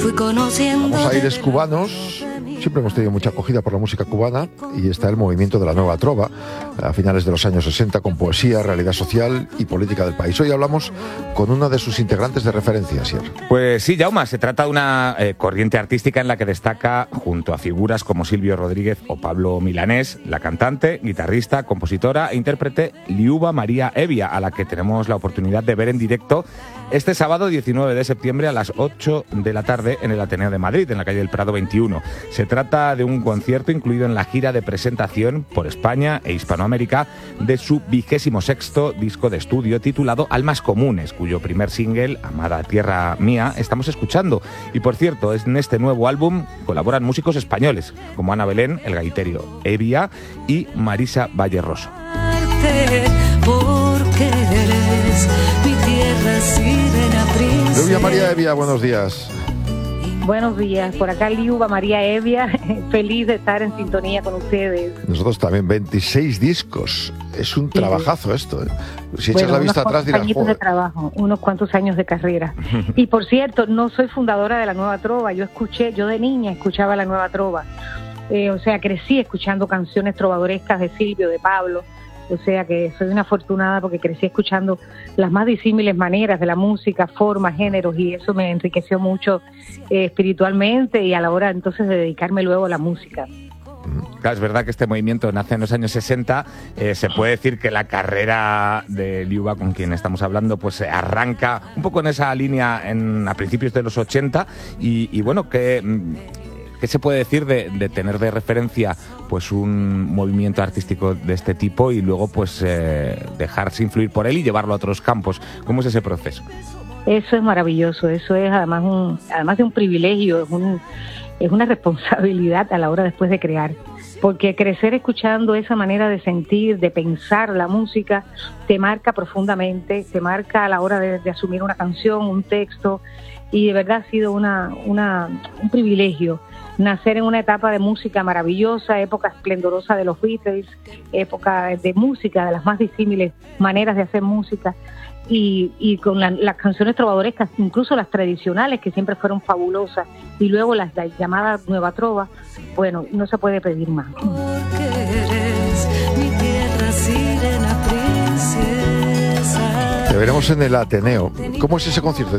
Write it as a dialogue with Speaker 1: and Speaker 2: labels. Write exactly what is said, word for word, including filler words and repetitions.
Speaker 1: fui conociendo.
Speaker 2: Vamos a Aires Cubanos. Siempre hemos tenido mucha acogida por la música cubana y está el movimiento de la nueva trova a finales de los años sesenta con poesía, realidad social y política del país. Hoy hablamos con una de sus integrantes de referencia, Sier.
Speaker 3: Pues sí, Jaume, se trata de una eh, corriente artística en la que destaca, junto a figuras como Silvio Rodríguez o Pablo Milanés, la cantante, guitarrista, compositora e intérprete Liuba María Hevia, a la que tenemos la oportunidad de ver en directo este sábado diecinueve de septiembre a las ocho de la tarde en el Ateneo de Madrid, en la calle del Prado veintiuno. Se trata de un concierto incluido en la gira de presentación por España e Hispanoamérica de su vigésimo sexto disco de estudio titulado Almas Comunes, cuyo primer single, Amada Tierra Mía, estamos escuchando. Y por cierto, en este nuevo álbum colaboran músicos españoles como Ana Belén, el gaiterio Hevia y Marisa Valleroso.
Speaker 1: Porque eres mi tierra, sirena, princesa.
Speaker 2: Liuba María Hevia, buenos días.
Speaker 4: Buenos días, por acá Liuba María Hevia, feliz de estar en sintonía con ustedes.
Speaker 2: Nosotros también, veintiséis discos, es un trabajazo esto, ¿eh? Si echas
Speaker 4: bueno,
Speaker 2: la vista atrás dirás,
Speaker 4: joder. de trabajo, unos cuantos años de carrera. Y por cierto, no soy fundadora de la Nueva Trova, yo escuché, yo de niña escuchaba la Nueva Trova, eh, o sea, crecí escuchando canciones trovadorescas de Silvio, de Pablo. O sea que soy una afortunada porque crecí escuchando las más disímiles maneras de la música, formas, géneros, y eso me enriqueció mucho eh, espiritualmente y a la hora entonces de dedicarme luego a la música.
Speaker 3: Claro, es verdad que este movimiento nace en los años sesenta. Eh, se puede decir que la carrera de Liuba, con quien estamos hablando, pues arranca un poco en esa línea en, a principios de los ochenta. Y, y bueno, que... ¿Qué se puede decir de, de tener de referencia pues un movimiento artístico de este tipo y luego pues eh, dejarse influir por él y llevarlo a otros campos? ¿Cómo es ese proceso?
Speaker 4: Eso es maravilloso, eso es además un, además de un privilegio, es, un, es una responsabilidad a la hora después de crear. Porque crecer escuchando esa manera de sentir, de pensar la música, te marca profundamente, te marca a la hora de, de asumir una canción, un texto, y de verdad ha sido una, una, un privilegio nacer en una etapa de música maravillosa, época esplendorosa de los Beatles, época de música, de las más disímiles maneras de hacer música, y, y con la, las canciones trovadorescas, incluso las tradicionales, que siempre fueron fabulosas, y luego las, las llamadas Nueva Trova. Bueno, no se puede pedir más.
Speaker 1: Porque eres mi tierra, sirena, princesa.
Speaker 2: Te veremos en el Ateneo. ¿Cómo es ese concierto?